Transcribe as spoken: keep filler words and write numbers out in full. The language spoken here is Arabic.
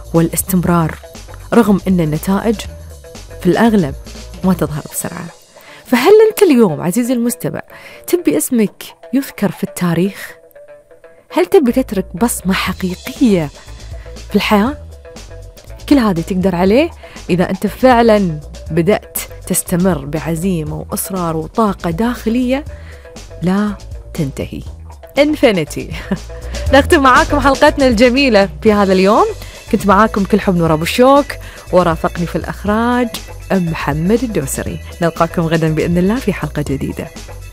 والاستمرار، رغم أن النتائج في الأغلب ما تظهر بسرعة. فهل أنت اليوم عزيزي المستمع تبي اسمك يذكر في التاريخ؟ هل تبي تترك بصمة حقيقية في الحياة؟ كل هذا تقدر عليه إذا أنت فعلا بدأت تستمر بعزيمة وإصرار وطاقة داخلية لا تنتهي. انفينيتي. نختم معاكم حلقتنا الجميلة في هذا اليوم. كنت معاكم كل حب نور أبو الشوك، ورافقني في الإخراج أم محمد الدوسري. نلقاكم غدا بإذن الله في حلقة جديدة.